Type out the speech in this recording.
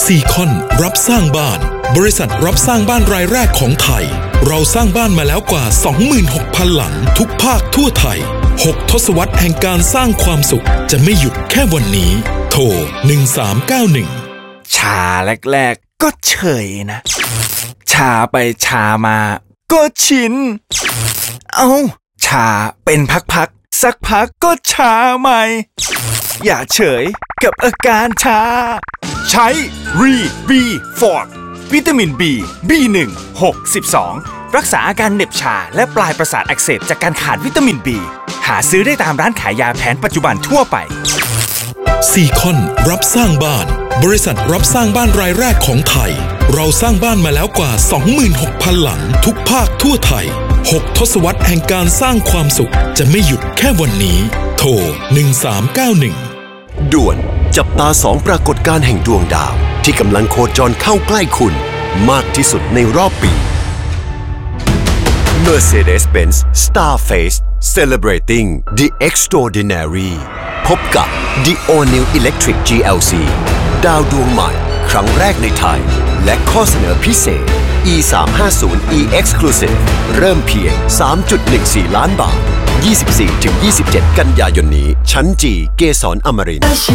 ซีคอนรับสร้างบ้านบริษัทรับสร้างบ้านรายแรกของไทยเราสร้างบ้านมาแล้วกว่า 26,000 หลังทุกภาคทั่วไทย6 ทศวรรษแห่งการสร้างความสุขจะไม่หยุดแค่วันนี้โทร1391 ชาแรกๆก็เฉยนะชาไปชามาก็ชินชาเป็นพักๆสักพักก็ชาใหม่อย่าเฉยกับอาการชาใช้รีบีฟอร์ดวิตามิน B1 6 12รักษาอาการเหน็บชาและปลายประสาทอักเสบจากการขาดวิตามิน B หาซื้อได้ตามร้านขายยาแผนปัจจุบันทั่วไปซีคอนรับสร้างบ้านบริษัทรับสร้างบ้านรายแรกของไทยเราสร้างบ้านมาแล้วกว่า 26,000 หลังทุกภาคทั่วไทย6 ทศวรรษแห่งการสร้างความสุขจะไม่หยุดแค่วันนี้โทร1391 ด่วนจับตา2 ปรากฏการณ์แห่งดวงดาวที่กำลังโคจรเข้าใกล้คุณมากที่สุดในรอบปี Mercedes-Benz Starface Celebrating the Extraordinary พบกับ The All New Electric GLC ดาวดวงใหม่ครั้งแรกในไทยและข้อเสนอพิเศษ E350 E Exclusive เริ่มเพียง 3.14 ล้านบาท 24-27 กันยายนนี้ชั้นจีเกษรอมรินทร์